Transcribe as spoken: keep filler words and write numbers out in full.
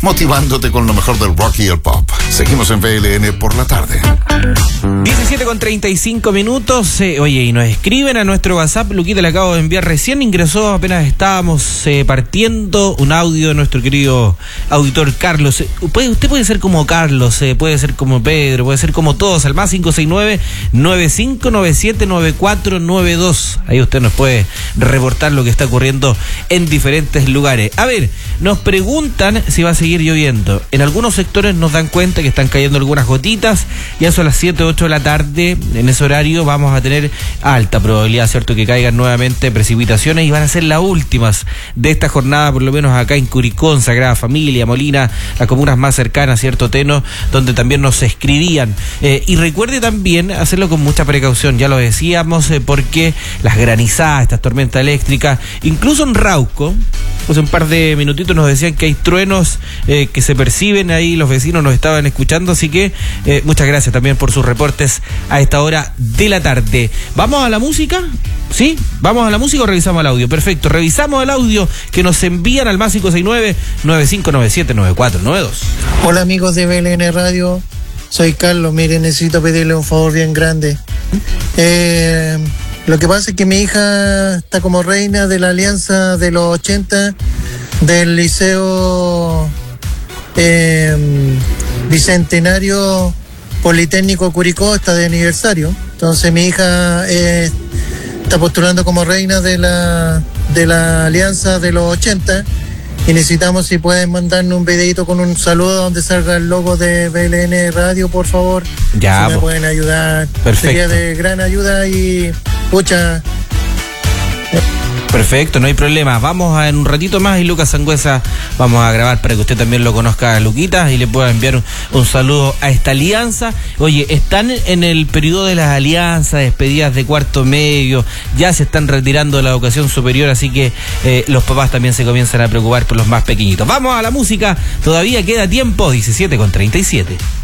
motivándote con lo mejor del rock y el pop. Seguimos en V L N por la tarde. diecisiete con treinta y cinco minutos. Eh, oye, y nos escriben a nuestro WhatsApp. Luquita le acabo de enviar recién. Ingresó apenas estábamos eh, partiendo un audio de nuestro querido auditor Carlos. Eh, puede, usted puede ser como Carlos, eh, puede ser como Pedro, puede ser como todos. Al más cinco seis nueve, nueve cinco nueve siete, nueve cuatro nueve dos. Ahí usted nos puede reportar lo que está ocurriendo en diferentes lugares. A ver, nos preguntan si va a seguir lloviendo. En algunos sectores nos dan cuenta que están cayendo algunas gotitas. Ya son las siete, ocho de la tarde. En ese horario vamos a tener alta probabilidad, ¿cierto?, que caigan nuevamente precipitaciones, y van a ser las últimas de esta jornada, por lo menos acá en Curicó, Sagrada Familia, Molina, las comunas más cercanas, ¿cierto?, Teno, donde también nos escribían. Eh, y recuerde también hacerlo con mucha precaución, ya lo decíamos, eh, porque las granizadas, estas tormentas eléctricas, incluso en Rauco, pues un par de minutitos nos decían que hay truenos eh, que se perciben ahí, los vecinos nos estaban escuchando, así que eh, muchas gracias también por sus reportes a esta hora de la tarde. ¿Vamos a la música? ¿Sí? ¿Vamos a la música o revisamos el audio? Perfecto, revisamos el audio que nos envían al más cinco seis nueve, nueve cinco nueve siete, nueve cuatro nueve dos. Hola amigos de V L N Radio, soy Carlos. Mire, necesito pedirle un favor bien grande. Eh... Lo que pasa es que mi hija está como reina de la Alianza de los ochenta del Liceo eh, Bicentenario Politécnico Curicó, está de aniversario. Entonces mi hija eh, está postulando como reina de la, de la Alianza de los ochenta, y necesitamos, si pueden mandarnos un videito con un saludo donde salga el logo de V L N Radio, por favor. Ya, si me pueden ayudar. Perfecto. Sería de gran ayuda y pucha. Perfecto, no hay problema. Vamos a en un ratito más y Lucas Sangüesa vamos a grabar para que usted también lo conozca a Luquita y le pueda enviar un, un saludo a esta alianza. Oye, están en el periodo de las alianzas, despedidas de cuarto medio, ya se están retirando de la educación superior, así que eh, los papás también se comienzan a preocupar por los más pequeñitos. Vamos a la música, todavía queda tiempo, diecisiete con treinta y siete.